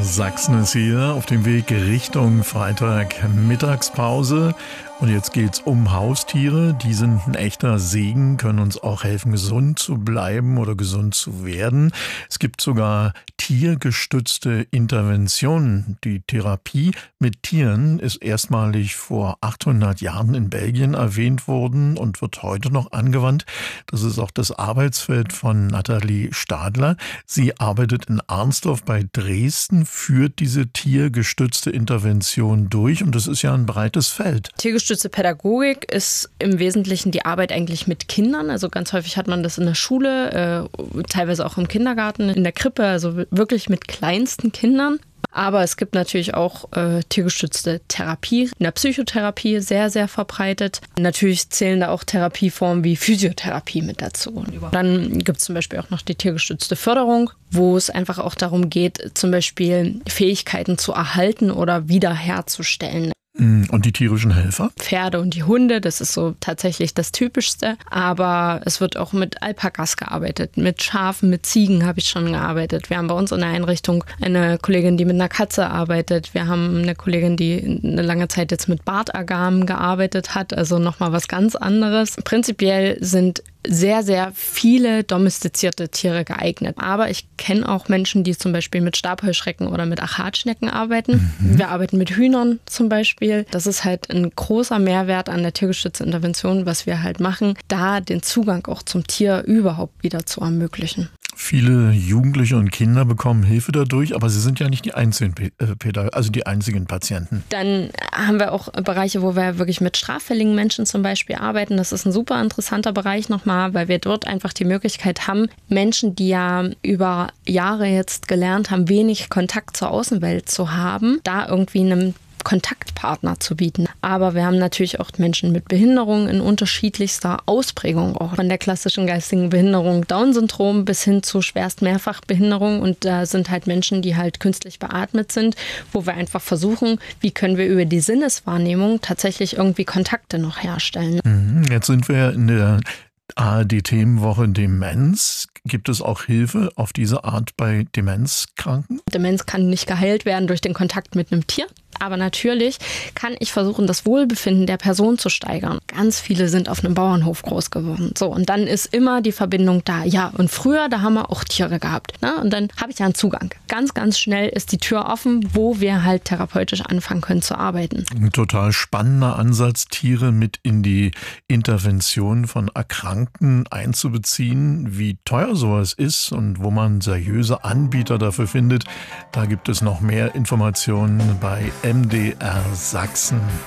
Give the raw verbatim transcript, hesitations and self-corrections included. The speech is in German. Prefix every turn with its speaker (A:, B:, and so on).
A: Sachsen ist hier auf dem Weg Richtung Freitag-Mittagspause. Und jetzt geht's um Haustiere. Die sind ein echter Segen, können uns auch helfen, gesund zu bleiben oder gesund zu werden. Es gibt sogar tiergestützte Interventionen. Die Therapie mit Tieren ist erstmalig vor achthundert Jahren in Belgien erwähnt worden und wird heute noch angewandt. Das ist auch das Arbeitsfeld von Nathalie Stadler. Sie arbeitet in Arnsdorf bei Dresden, führt diese tiergestützte Intervention durch. Und das ist ja ein breites Feld.
B: Tiergestützte Pädagogik ist im Wesentlichen die Arbeit eigentlich mit Kindern. Also ganz häufig hat man das in der Schule, äh, teilweise auch im Kindergarten, in der Krippe, also wirklich mit kleinsten Kindern. Aber es gibt natürlich auch äh, tiergestützte Therapie, in der Psychotherapie sehr, sehr verbreitet. Natürlich zählen da auch Therapieformen wie Physiotherapie mit dazu. Dann gibt es zum Beispiel auch noch die tiergestützte Förderung, wo es einfach auch darum geht, zum Beispiel Fähigkeiten zu erhalten oder wiederherzustellen.
A: Und die tierischen Helfer?
B: Pferde und die Hunde, das ist so tatsächlich das Typischste. Aber es wird auch mit Alpakas gearbeitet, mit Schafen, mit Ziegen habe ich schon gearbeitet. Wir haben bei uns in der Einrichtung eine Kollegin, die mit einer Katze arbeitet. Wir haben eine Kollegin, die eine lange Zeit jetzt mit Bartagamen gearbeitet hat, also nochmal was ganz anderes. Prinzipiell sind sehr, sehr viele domestizierte Tiere geeignet. Aber ich kenne auch Menschen, die zum Beispiel mit Stabheuschrecken oder mit Achatschnecken arbeiten. Mhm. Wir arbeiten mit Hühnern zum Beispiel. Das ist halt ein großer Mehrwert an der tiergestützten Intervention, was wir halt machen, da den Zugang auch zum Tier überhaupt wieder zu ermöglichen.
A: Viele Jugendliche und Kinder bekommen Hilfe dadurch, aber sie sind ja nicht die einzigen, also die einzigen Patienten.
B: Dann haben wir auch Bereiche, wo wir wirklich mit straffälligen Menschen zum Beispiel arbeiten. Das ist ein super interessanter Bereich nochmal, weil wir dort einfach die Möglichkeit haben, Menschen, die ja über Jahre jetzt gelernt haben, wenig Kontakt zur Außenwelt zu haben, da irgendwie einem Kontaktpartner zu bieten. Aber wir haben natürlich auch Menschen mit Behinderungen in unterschiedlichster Ausprägung, auch von der klassischen geistigen Behinderung Down-Syndrom bis hin zu schwerst Mehrfachbehinderung. Und da sind halt Menschen, die halt künstlich beatmet sind, wo wir einfach versuchen, wie können wir über die Sinneswahrnehmung tatsächlich irgendwie Kontakte noch herstellen.
A: Jetzt sind wir in der A R D-Themenwoche Demenz. Gibt es auch Hilfe auf diese Art bei Demenzkranken?
B: Demenz kann nicht geheilt werden durch den Kontakt mit einem Tier. Aber natürlich kann ich versuchen, das Wohlbefinden der Person zu steigern. Ganz viele sind auf einem Bauernhof groß geworden. So, und dann ist immer die Verbindung da. Ja, und früher, da haben wir auch Tiere gehabt. Ne? Und dann habe ich ja einen Zugang. Ganz, ganz schnell ist die Tür offen, wo wir halt therapeutisch anfangen können zu arbeiten.
A: Ein total spannender Ansatz, Tiere mit in die Intervention von Erkrankten einzubeziehen. Wie teuer sowas ist und wo man seriöse Anbieter dafür findet, da gibt es noch mehr Informationen bei M D R Sachsen.